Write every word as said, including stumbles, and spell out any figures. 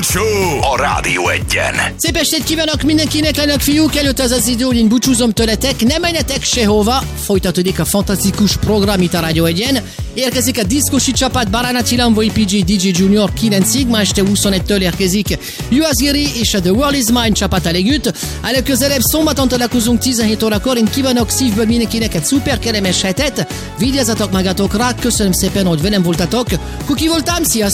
Show a Rádió Egyen. Szép estét kívánok mindenkinek, lennek fiúk, előtt az az idő, hogy én búcsúzom tőletek, nem menjetek sehova, folytatódik a fantasztikus program itt a Rádió Egyen. Érkezik a diszkosi csapat, Baranati Lambo, pé gé, dé jé Junior kilencig, ma este huszonegytől érkezik Juaziri és a The World Is Mine csapat együtt. A legközelebb szombaton találkozunk tizenhét órakor, én kívánok szívből mindenkinek egy szuper kellemes hetet, vigyázzatok magatokra, köszönöm szépen, hogy velem voltatok, Kuki voltam, sziasztok!